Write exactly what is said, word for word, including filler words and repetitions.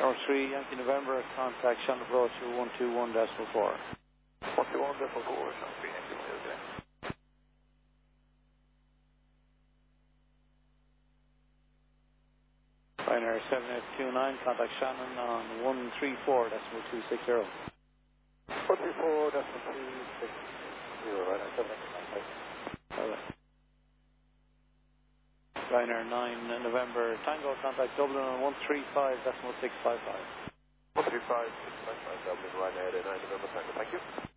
Number three, Yankee November, contact Shannon approach to one two one decimal four. one two one decimal four, Shannon three, Yankee November. Ryanair seven eight two nine, contact Shannon on one three four decimal two six zero. one three four decimal two six zero, Ryanair seven eight two nine. Alright. Ryanair nine November Tango, contact Dublin on one three five decimal six five five. one three five six five five, Dublin, Ryanair nine November Tango, thank you.